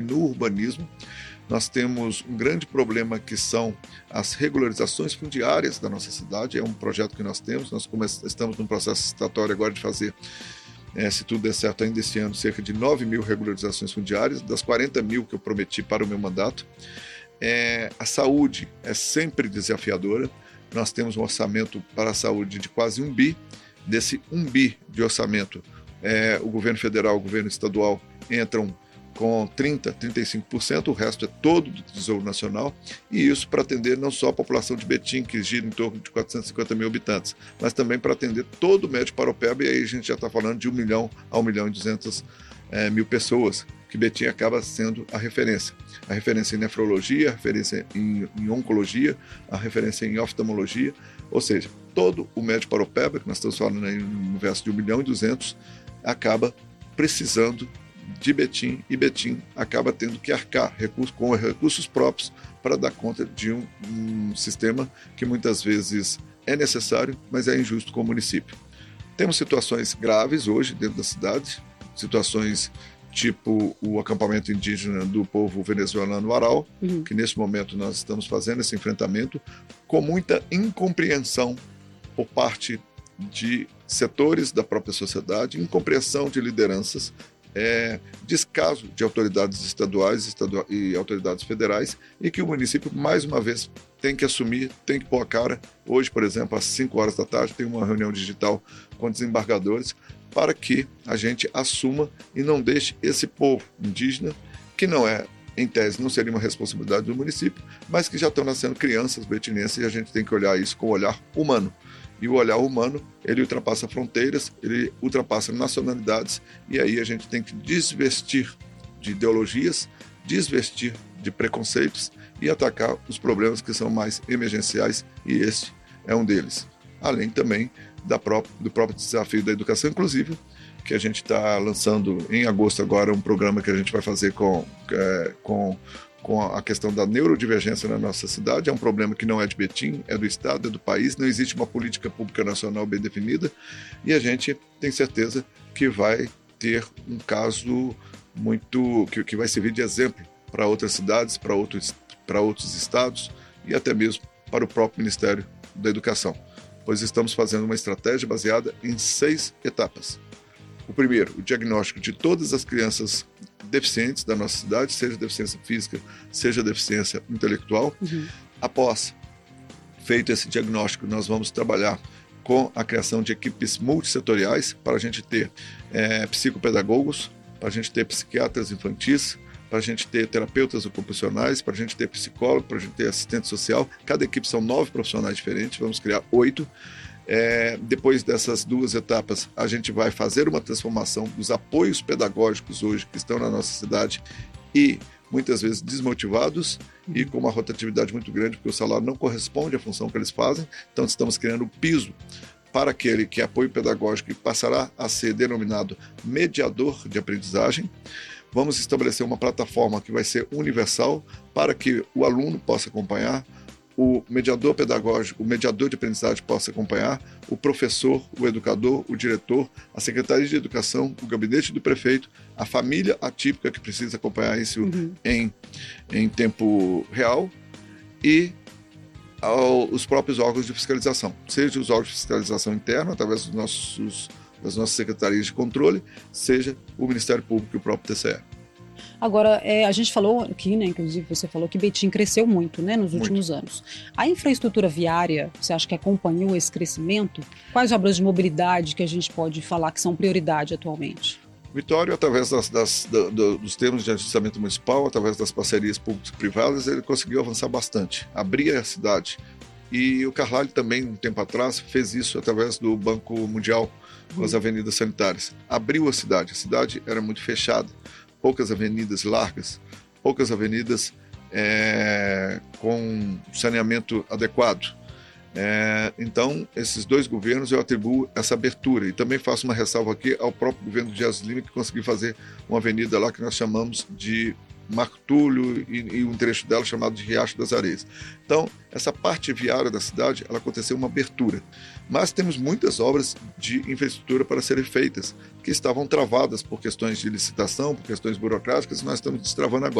no urbanismo. Nós temos um grande problema que são as regularizações fundiárias da nossa cidade. É um projeto que nós temos. Nós estamos num processo licitatório agora de fazer, se tudo der certo ainda este ano, cerca de 9 mil regularizações fundiárias, das 40 mil que eu prometi para o meu mandato. A saúde é sempre desafiadora. Nós temos um orçamento para a saúde de quase 1 bi. Desse 1 bi de orçamento, o governo federal, o governo estadual entram com 30%, 35%, o resto é todo do Tesouro Nacional, e isso para atender não só a população de Betim, que gira em torno de 450 mil habitantes, mas também para atender todo o Médio Paraupeba, e aí a gente já está falando de 1 milhão a 1 milhão e 200 mil pessoas, que Betim acaba sendo a referência em nefrologia, a referência em oncologia, a referência em oftalmologia, ou seja, todo o Médio Paraupeba, que nós estamos falando aí no universo de 1 milhão e 200, acaba precisando de Betim, e Betim acaba tendo que arcar com recursos próprios para dar conta de um sistema que muitas vezes é necessário, mas é injusto com o município. Temos situações graves hoje dentro da cidade, situações tipo o acampamento indígena do povo venezuelano Aral, que nesse momento nós estamos fazendo esse enfrentamento com muita incompreensão por parte de setores da própria sociedade, incompreensão de lideranças, descaso de autoridades estaduais e autoridades federais, e que o município, mais uma vez, tem que assumir, tem que pôr a cara. Hoje, por exemplo, às 5 horas da tarde, tem uma reunião digital com desembargadores para que a gente assuma e não deixe esse povo indígena, que não é, em tese, não seria uma responsabilidade do município, mas que já estão nascendo crianças betinenses, e a gente tem que olhar isso com o olhar humano. E o olhar humano, ele ultrapassa fronteiras, ele ultrapassa nacionalidades, e aí a gente tem que desvestir de ideologias, desvestir de preconceitos e atacar os problemas que são mais emergenciais, e esse é um deles. Além também do próprio desafio da educação inclusiva, que a gente está lançando em agosto agora, um programa que a gente vai fazer com a questão da neurodivergência na nossa cidade. É um problema que não é de Betim, é do Estado, é do país, não existe uma política pública nacional bem definida, e a gente tem certeza que vai ter um caso que vai servir de exemplo para outras cidades, para outros estados e até mesmo para o próprio Ministério da Educação, pois estamos fazendo uma estratégia baseada em 6 etapas. O primeiro, o diagnóstico de todas as crianças deficientes da nossa cidade, seja deficiência física, seja deficiência intelectual. Após feito esse diagnóstico, nós vamos trabalhar com a criação de equipes multissetoriais para a gente ter psicopedagogos, para a gente ter psiquiatras infantis, para a gente ter terapeutas ocupacionais, para a gente ter psicólogo, para a gente ter assistente social. Cada equipe são 9 profissionais diferentes, vamos criar 8. Depois dessas 2 etapas, a gente vai fazer uma transformação dos apoios pedagógicos hoje que estão na nossa cidade e muitas vezes desmotivados e com uma rotatividade muito grande, porque o salário não corresponde à função que eles fazem. Então estamos criando o piso para aquele que é apoio pedagógico e passará a ser denominado mediador de aprendizagem. Vamos estabelecer uma plataforma que vai ser universal para que o aluno possa acompanhar, o mediador pedagógico, o mediador de aprendizagem possa acompanhar, o professor, o educador, o diretor, a Secretaria de Educação, o gabinete do prefeito, a família atípica que precisa acompanhar isso em tempo real, e os próprios órgãos de fiscalização, seja os órgãos de fiscalização interna, através das nossas secretarias de controle, seja o Ministério Público e o próprio TCE. Agora, a gente falou aqui, né, inclusive você falou que Betim cresceu muito, né, nos últimos anos. A infraestrutura viária, você acha que acompanhou esse crescimento? Quais obras de mobilidade que a gente pode falar que são prioridade atualmente? Vitório, através dos termos de ajustamento municipal, através das parcerias públicas e privadas, ele conseguiu avançar bastante, abrir a cidade. E o Carlalho também, um tempo atrás, fez isso através do Banco Mundial, com as avenidas sanitárias. Abriu a cidade era muito fechada, poucas avenidas largas, poucas avenidas com saneamento adequado. Então, esses 2 governos eu atribuo essa abertura, e também faço uma ressalva aqui ao próprio governo de Jesus Lima, que conseguiu fazer uma avenida lá que nós chamamos de Marco Túlio e um trecho dela chamado de Riacho das Areias. Então, essa parte viária da cidade, ela aconteceu uma abertura. Mas temos muitas obras de infraestrutura para serem feitas, que estavam travadas por questões de licitação, por questões burocráticas, e nós estamos destravando agora.